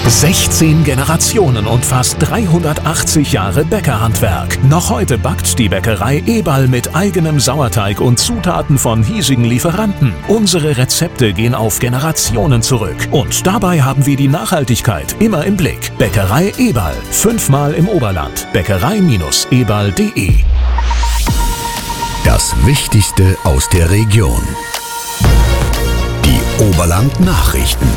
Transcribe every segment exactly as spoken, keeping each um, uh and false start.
sechzehn Generationen und fast dreihundertachtzig Jahre Bäckerhandwerk. Noch heute backt die Bäckerei Eberl mit eigenem Sauerteig und Zutaten von hiesigen Lieferanten. Unsere Rezepte gehen auf Generationen zurück. Und dabei haben wir die Nachhaltigkeit immer im Blick. Bäckerei Eberl. Fünfmal im Oberland. Bäckerei Eberl punkt de. Das Wichtigste aus der Region. Die Oberland-Nachrichten.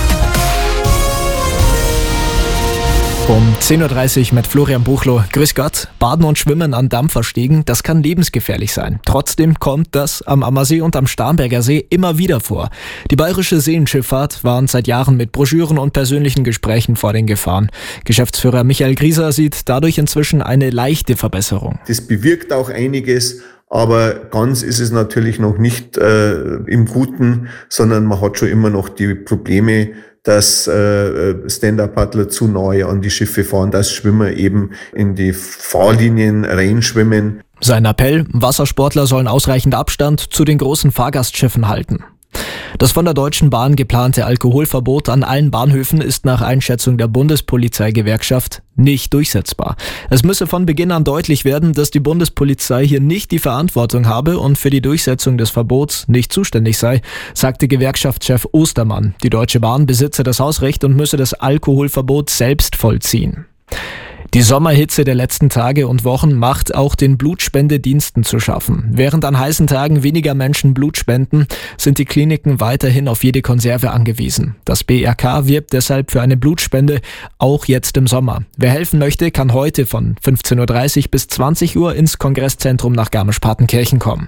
Um zehn Uhr dreißig mit Florian Buchloh. Grüß Gott. Baden und Schwimmen an Dampferstiegen, das kann lebensgefährlich sein. Trotzdem kommt das am Ammersee und am Starnberger See immer wieder vor. Die bayerische Seenschifffahrt warnt seit Jahren mit Broschüren und persönlichen Gesprächen vor den Gefahren. Geschäftsführer Michael Grieser sieht dadurch inzwischen eine leichte Verbesserung. Das bewirkt auch einiges. Aber ganz ist es natürlich noch nicht äh, im Guten, sondern man hat schon immer noch die Probleme, dass äh, Stand-Up-Paddler zu nahe an die Schiffe fahren, dass Schwimmer eben in die Fahrlinien reinschwimmen. Sein Appell: Wassersportler sollen ausreichend Abstand zu den großen Fahrgastschiffen halten. Das von der Deutschen Bahn geplante Alkoholverbot an allen Bahnhöfen ist nach Einschätzung der Bundespolizeigewerkschaft nicht durchsetzbar. Es müsse von Beginn an deutlich werden, dass die Bundespolizei hier nicht die Verantwortung habe und für die Durchsetzung des Verbots nicht zuständig sei, sagte Gewerkschaftschef Ostermann. Die Deutsche Bahn besitze das Hausrecht und müsse das Alkoholverbot selbst vollziehen. Die Sommerhitze der letzten Tage und Wochen macht auch den Blutspendediensten zu schaffen. Während an heißen Tagen weniger Menschen Blut spenden, sind die Kliniken weiterhin auf jede Konserve angewiesen. Das B R K wirbt deshalb für eine Blutspende, auch jetzt im Sommer. Wer helfen möchte, kann heute von fünfzehn Uhr dreißig bis zwanzig Uhr ins Kongresszentrum nach Garmisch-Partenkirchen kommen.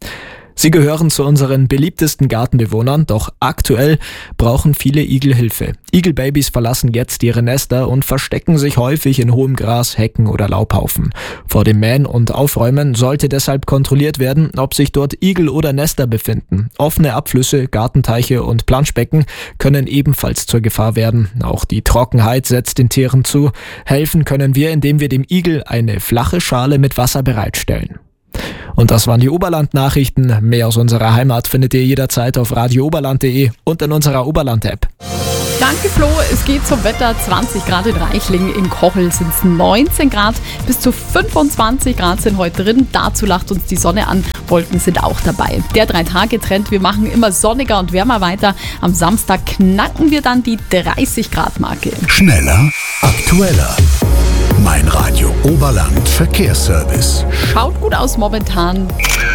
Sie gehören zu unseren beliebtesten Gartenbewohnern, doch aktuell brauchen viele Igel Hilfe. Igelbabys verlassen jetzt ihre Nester und verstecken sich häufig in hohem Gras, Hecken oder Laubhaufen. Vor dem Mähen und Aufräumen sollte deshalb kontrolliert werden, ob sich dort Igel oder Nester befinden. Offene Abflüsse, Gartenteiche und Planschbecken können ebenfalls zur Gefahr werden. Auch die Trockenheit setzt den Tieren zu. Helfen können wir, indem wir dem Igel eine flache Schale mit Wasser bereitstellen. Und das waren die Oberland-Nachrichten. Mehr aus unserer Heimat findet ihr jederzeit auf radio oberland punkt de und in unserer Oberland-App. Danke Flo, es geht zum Wetter. zwanzig Grad in Reichling, in Kochel sind es neunzehn Grad, bis zu fünfundzwanzig Grad sind heute drin. Dazu lacht uns die Sonne an, Wolken sind auch dabei. Der Drei-Tage-Trend, wir machen immer sonniger und wärmer weiter. Am Samstag knacken wir dann die dreißig Grad Marke. Schneller, aktueller. Mein Radio Oberland Verkehrsservice. Schaut gut aus momentan.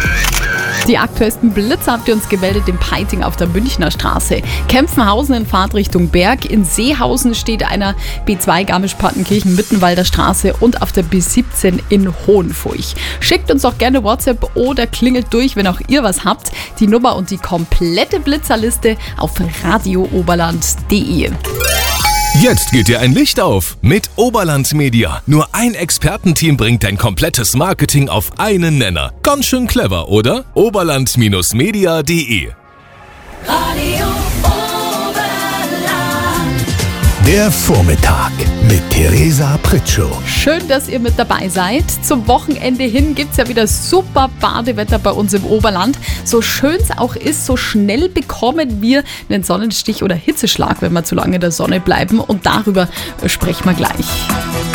Die aktuellsten Blitze habt ihr uns gemeldet im Peiting auf der Münchner Straße. Kempfenhausen in Fahrtrichtung Berg. In Seehausen steht einer B zwei Garmisch-Partenkirchen Mittenwalder Straße und auf der B siebzehn in Hohenfurch. Schickt uns doch gerne WhatsApp oder klingelt durch, wenn auch ihr was habt. Die Nummer und die komplette Blitzerliste auf radio oberland punkt de. Jetzt geht dir ein Licht auf mit Oberland Media. Nur ein Expertenteam bringt dein komplettes Marketing auf einen Nenner. Ganz schön clever, oder? oberland Media punkt de. Radio Oberland. Der Vormittag mit Theresa Pritschow. Schön, dass ihr mit dabei seid. Zum Wochenende hin gibt es ja wieder super Badewetter bei uns im Oberland. So schön es auch ist, so schnell bekommen wir einen Sonnenstich oder Hitzeschlag, wenn wir zu lange in der Sonne bleiben. Und darüber sprechen wir gleich.